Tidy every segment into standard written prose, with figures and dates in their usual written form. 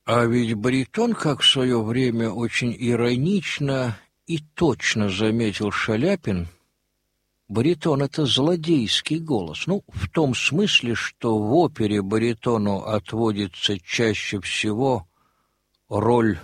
А ведь баритон, как в свое время очень иронично и точно заметил Шаляпин, баритон — это злодейский голос. Ну, в том смысле, что в опере баритону отводится чаще всего роль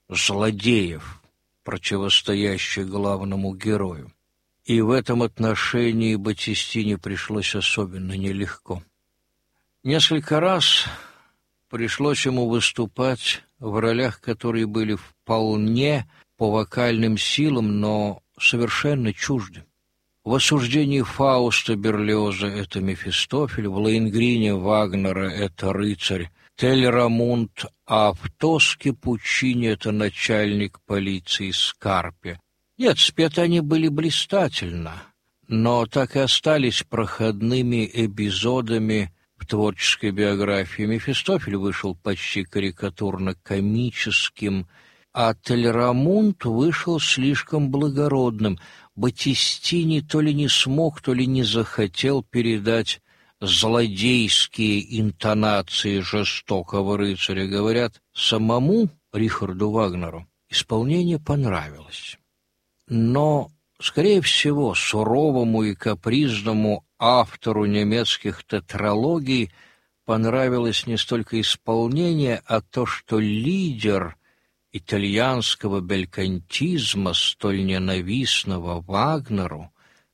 злодеев, противостоящих главному герою. И в этом отношении Баттистини пришлось особенно нелегко. Несколько раз пришлось ему выступать в ролях, которые были вполне по вокальным силам, но совершенно чужды. В «Осуждении Фауста» Берлиоза — это Мефистофель, в «Лоенгрине» Вагнера — это рыцарь Телерамунд, а в «Тоске» Пуччини — это начальник полиции Скарпи. Нет, спеты они были блистательно, но так и остались проходными эпизодами в творческой биографии. Мефистофель вышел почти карикатурно-комическим, а Телерамунд вышел слишком благородным. Баттистини то ли не смог, то ли не захотел передать злодейские интонации жестокого рыцаря. Говорят, самому Рихарду Вагнеру исполнение понравилось. Но, скорее всего, суровому и капризному автору немецких тетралогий понравилось не столько исполнение, а то, что лидер итальянского белькантизма, столь ненавистного Вагнеру,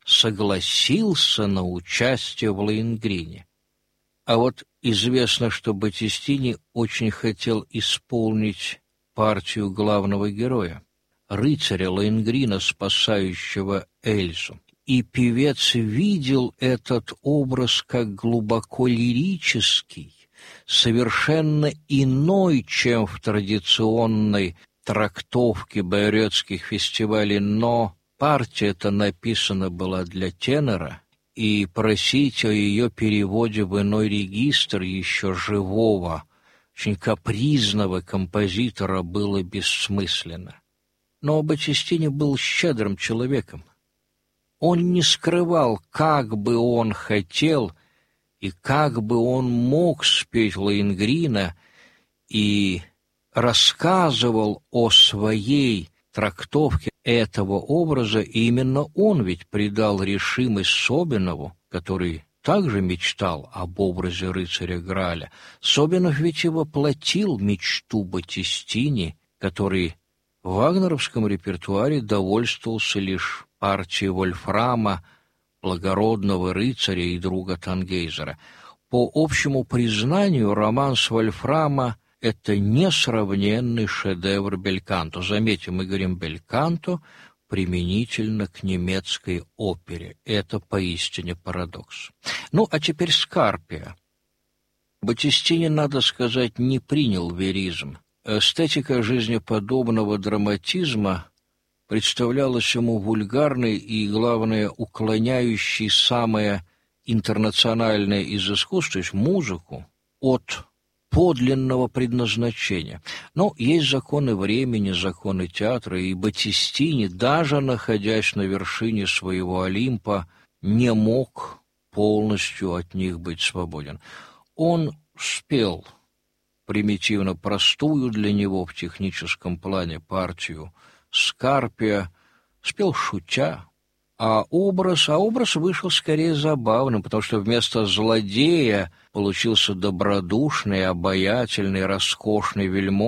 согласился на участие в «Лоенгрине». А вот известно, что Баттистини очень хотел исполнить партию главного героя, рыцаря Лоенгрина, спасающего Эльзу. И певец видел этот образ как глубоко лирический, совершенно иной, чем в традиционной трактовке байрётских фестивалей, но партия эта написана была для тенора, и просить о ее переводе в иной регистр еще живого, очень капризного композитора было бессмысленно. Но Баттистини был щедрым человеком. Он не скрывал, как бы он хотел и как бы он мог спеть Лоенгрина, и рассказывал о своей трактовке этого образа, и именно он ведь придал решимость Собинову, который также мечтал об образе рыцаря Грааля. Собинов ведь и воплотил мечту Баттистини, который в вагнеровском репертуаре довольствовался лишь партией Вольфрама, благородного рыцаря и друга Тангейзера. По общему признанию, романс Вольфрама — это несравненный шедевр бельканто. Заметьте, мы говорим бельканто применительно к немецкой опере. Это поистине парадокс. Ну, а теперь Скарпия. Баттистини, надо сказать, не принял веризм. Эстетика жизнеподобного драматизма представлялась ему вульгарной и, главное, уклоняющей самое интернациональное из искусств, то есть музыку, от подлинного предназначения. Но есть законы времени, законы театра, и Баттистини, даже находясь на вершине своего Олимпа, не мог полностью от них быть свободен. Он спел примитивно простую для него в техническом плане партию Скарпия, спел шутя, а образ вышел скорее забавным, потому что вместо злодея получился добродушный, обаятельный, роскошный вельможа,